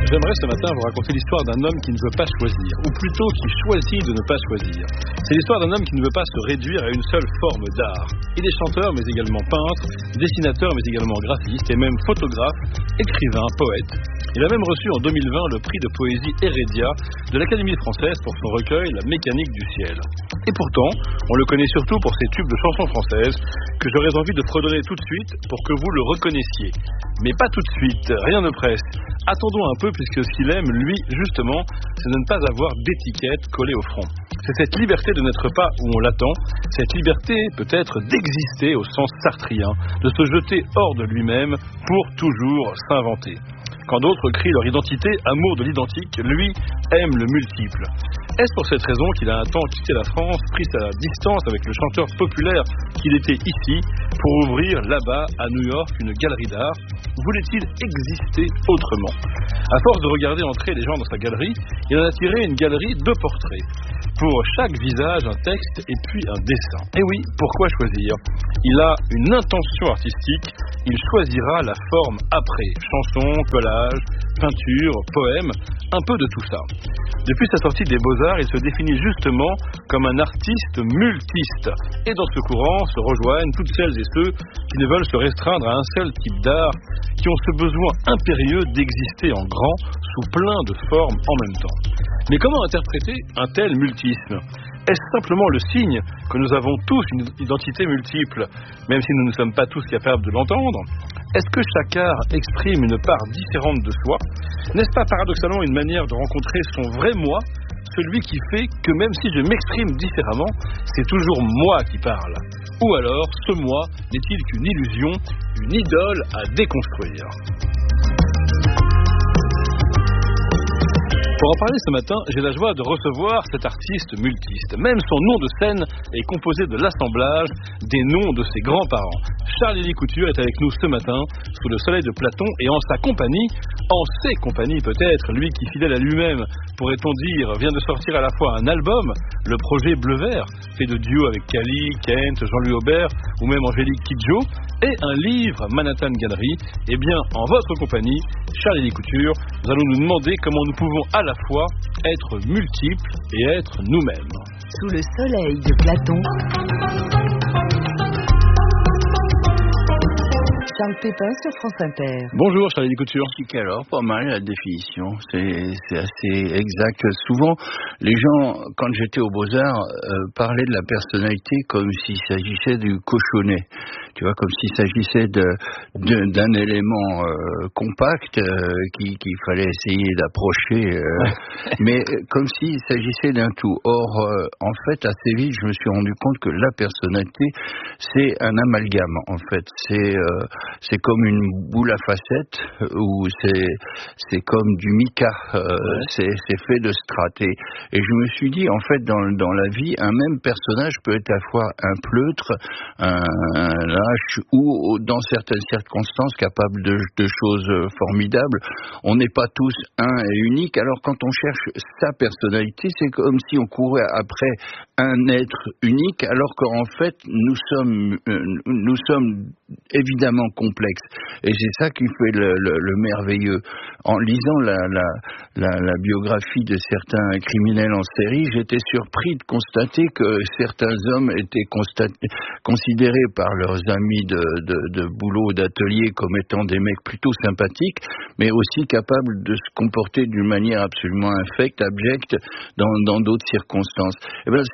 J'aimerais ce matin vous raconter l'histoire d'un homme qui ne veut pas choisir, ou plutôt qui choisit de ne pas choisir. C'est l'histoire d'un homme qui ne veut pas se réduire à une seule forme d'art. Il est chanteur, mais également peintre, dessinateur, mais également graphiste, et même photographe, écrivain, poète. Il a même reçu en 2020 le prix de poésie Heredia de l'Académie française pour son recueil La mécanique du ciel. Et pourtant, on le connaît surtout pour ses tubes de chansons françaises que j'aurais envie de fredonner tout de suite pour que vous le reconnaissiez. Mais pas tout de suite, rien ne presse. Attendons un peu puisque ce qu'il aime, lui, justement, c'est de ne pas avoir d'étiquette collée au front. C'est cette liberté de n'être pas où on l'attend, cette liberté peut-être d'exister au sens sartrien, de se jeter hors de lui-même pour toujours s'inventer. Quand d'autres crient leur identité, amour de l'identique, lui aime le multiple. Est-ce pour cette raison qu'il a un temps quitté la France, pris sa distance avec le chanteur populaire qu'il était ici, pour ouvrir là-bas, à New York, une galerie d'art? Voulait-il exister autrement? À force de regarder entrer les gens dans sa galerie, il en a tiré une galerie de portraits. Pour chaque visage, un texte et puis un dessin. Et oui, pourquoi choisir? Il a une intention artistique, il choisira la forme après. Chanson, collage, peinture, poème, un peu de tout ça. Depuis sa sortie des Beaux-Arts, il se définit justement comme un artiste multiste. Et dans ce courant se rejoignent toutes celles et ceux qui ne veulent se restreindre à un seul type d'art, qui ont ce besoin impérieux d'exister en grand, sous plein de formes en même temps. Mais comment interpréter un tel multisme? Est-ce simplement le signe que nous avons tous une identité multiple, même si nous ne sommes pas tous capables de l'entendre? Est-ce que chaque art exprime une part différente de soi? N'est-ce pas paradoxalement une manière de rencontrer son vrai moi, celui qui fait que même si je m'exprime différemment, c'est toujours moi qui parle? Ou alors, ce moi n'est-il qu'une illusion, une idole à déconstruire? Pour en parler ce matin, j'ai la joie de recevoir cet artiste multiste. Même son nom de scène est composé de l'assemblage des noms de ses grands-parents. Charles-Élie Couture est avec nous ce matin, sous le soleil de Platon, et en sa compagnie, en ses compagnies peut-être, lui qui, fidèle à lui-même, pourrait-on dire, vient de sortir à la fois un album, le projet Bleu-Vert, fait de duo avec Cali, Kent, Jean-Louis Aubert, ou même Angélique Kidjo, et un livre, Manhattan Gallery. Eh bien, en votre compagnie, Charles-Élie Couture, nous allons nous demander comment nous pouvons à la fois être multiples et être nous-mêmes. Sous le soleil de Platon, Charles Pépin sur France Inter. Bonjour Charles-Élie Couture. Alors, pas mal la définition, c'est assez exact. Souvent, les gens, quand j'étais aux Beaux-Arts, parlaient de la personnalité comme s'il s'agissait du cochonnet. Tu vois, comme s'il s'agissait d'un élément compact qu'il fallait essayer d'approcher, mais comme s'il s'agissait d'un tout. Or, en fait, assez vite, je me suis rendu compte que la personnalité, c'est un amalgame, en fait. C'est comme une boule à facettes, ou c'est comme du mica, c'est fait de strates. Et je me suis dit, en fait, dans la vie, un même personnage peut être à la fois un pleutre, un lâche, ou dans certaines circonstances capable de choses formidables. On n'est pas tous un et unique. Alors quand on cherche sa personnalité, c'est comme si on courait après un être unique, alors qu'en fait nous sommes évidemment complexes. Et c'est ça qui fait le merveilleux. En lisant la biographie de certains criminels en série, j'étais surpris de constater que certains hommes étaient considérés par leurs amis de boulot, d'atelier, comme étant des mecs plutôt sympathiques, mais aussi capables de se comporter d'une manière absolument infecte, abjecte, dans d'autres circonstances. Et ben,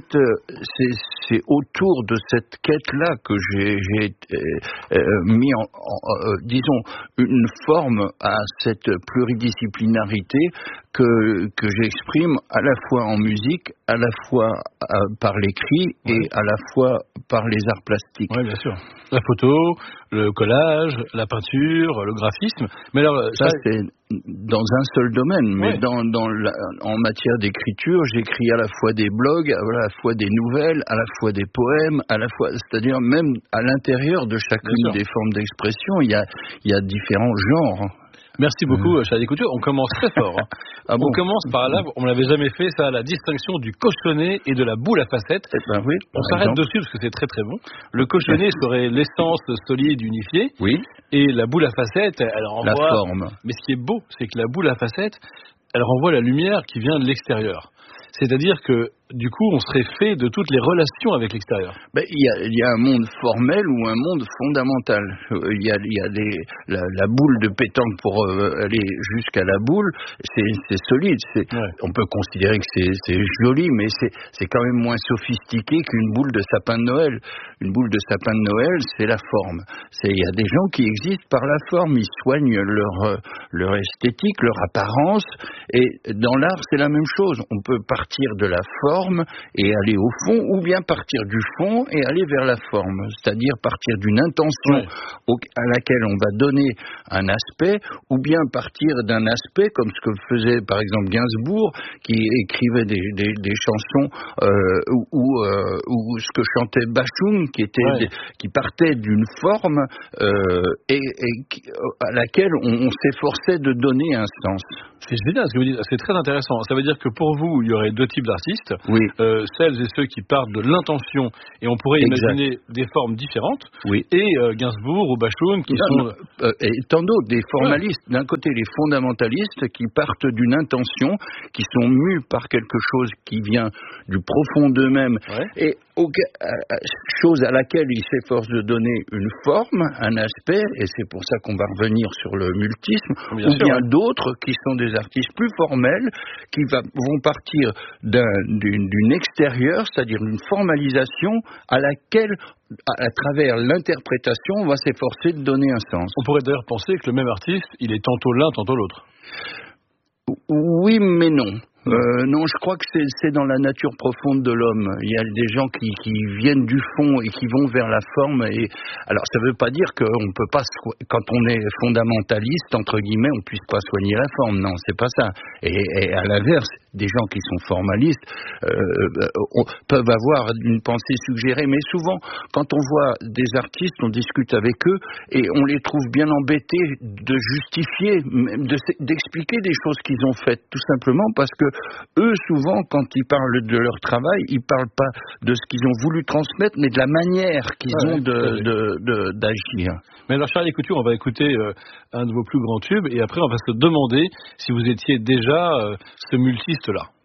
c'est autour de cette quête-là que j'ai mis disons, une forme à cette pluridisciplinarité que j'exprime à la fois en musique, à la fois par l'écrit et à la fois par les arts plastiques. Oui, bien sûr. La photo, le collage, la peinture, le graphisme. Mais alors, ça, c'est dans un seul domaine. Mais en matière d'écriture, j'écris à la fois des blogs, à la fois des nouvelles, à la fois des poèmes, c'est-à-dire même à l'intérieur de chacune des formes d'expression, il y a différents genres. Merci beaucoup, Charlie Couture. On commence très fort. Hein. Ah bon? On commence par là, on l'avait jamais fait, ça, la distinction du cochonnet et de la boule à facettes. Oui, on s'arrête dessus parce que c'est très très bon. Le cochonnet serait l'essence solide unifiée. Oui. Et la boule à facettes, elle renvoie... La forme. Mais ce qui est beau, c'est que la boule à facettes, elle renvoie la lumière qui vient de l'extérieur. C'est-à-dire que, du coup, on serait fait de toutes les relations avec l'extérieur. Il y a un monde formel ou un monde fondamental. Il y a la boule de pétanque pour aller jusqu'à la boule, c'est solide. On peut considérer que c'est joli, mais c'est quand même moins sophistiqué qu'une boule de sapin de Noël. Une boule de sapin de Noël, c'est la forme. Il y a des gens qui existent par la forme. Ils soignent leur esthétique, leur apparence. Et dans l'art, c'est la même chose. On peut partir de la forme et aller au fond, ou bien partir du fond et aller vers la forme, c'est-à-dire partir d'une intention à laquelle on va donner un aspect, ou bien partir d'un aspect comme ce que faisait par exemple Gainsbourg, qui écrivait des chansons ou ce que chantait Bashung, qui partait d'une forme à laquelle on s'efforçait de donner un sens. C'est génial ce que vous dites, c'est très intéressant. Ça veut dire que pour vous, il y aurait deux types d'artistes. Oui. Celles et ceux qui partent de l'intention, et on pourrait imaginer des formes différentes. Oui. Et Gainsbourg ou Bashung qui sont... et tant d'autres, des formalistes. D'un côté, les fondamentalistes qui partent d'une intention, qui sont mus par quelque chose qui vient du profond d'eux-mêmes, et chose à laquelle ils s'efforcent de donner une forme, un aspect, et c'est pour ça qu'on va revenir sur le multisme, bien d'autres qui sont des artistes plus formels, qui vont partir d'une extérieure, c'est-à-dire une formalisation à laquelle, à travers l'interprétation, on va s'efforcer de donner un sens. On pourrait d'ailleurs penser que le même artiste, il est tantôt l'un, tantôt l'autre. Oui, mais non. Non, je crois que c'est dans la nature profonde de l'homme. Il y a des gens qui viennent du fond et qui vont vers la forme. Et alors, ça ne veut pas dire qu'on peut pas, quand on est fondamentaliste entre guillemets, on puisse pas soigner la forme. Non, c'est pas ça. Et à l'inverse, des gens qui sont formalistes peuvent avoir une pensée suggérée. Mais souvent, quand on voit des artistes, on discute avec eux et on les trouve bien embêtés de justifier, d'expliquer des choses qu'ils ont faites, tout simplement parce que eux, souvent, quand ils parlent de leur travail, ils parlent pas de ce qu'ils ont voulu transmettre, mais de la manière qu'ils ont d'agir. Mais alors, Charlie Couture, on va écouter un de vos plus grands tubes, et après, on va se demander si vous étiez déjà ce multiste-là.